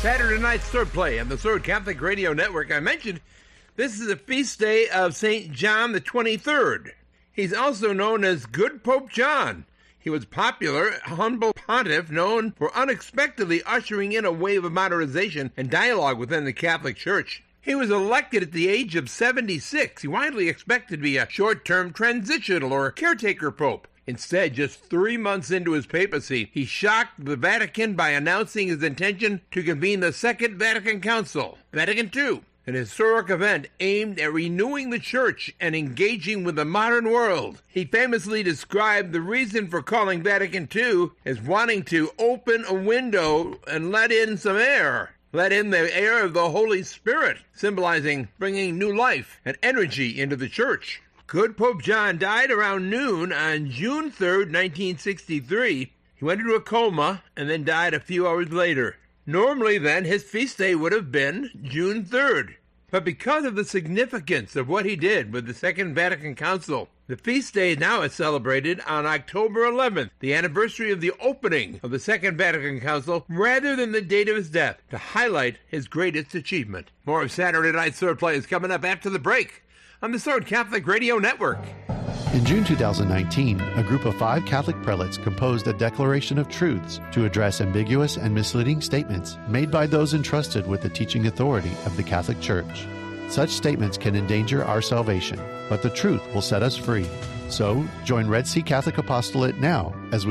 Saturday night's Third Play on the Third Catholic Radio Network. I mentioned this is a feast day of St. John the 23rd. He's also known as Good Pope John. He was popular, humble pontiff known for unexpectedly ushering in a wave of modernization and dialogue within the Catholic Church. He was elected at the age of 76. He widely expected to be a short-term transitional or caretaker pope. Instead, just 3 months into his papacy, he shocked the Vatican by announcing his intention to convene the Second Vatican Council, Vatican II, an historic event aimed at renewing the Church and engaging with the modern world. He famously described the reason for calling Vatican II as wanting to open a window and let in some air. Let in the air of the Holy Spirit, symbolizing bringing new life and energy into the Church. Good Pope John died around noon on June 3rd, 1963. He went into a coma and then died a few hours later. Normally then, his feast day would have been June 3rd. But because of the significance of what he did with the Second Vatican Council, the feast day now is celebrated on October 11th, the anniversary of the opening of the Second Vatican Council, rather than the date of his death, to highlight his greatest achievement. More of Saturday Night's Third Play is coming up after the break on the Third Catholic Radio Network. In June 2019, a group of 5 Catholic prelates composed a Declaration of Truths to address ambiguous and misleading statements made by those entrusted with the teaching authority of the Catholic Church. Such statements can endanger our salvation, but the truth will set us free. So, join Red Sea Catholic Apostolate now as we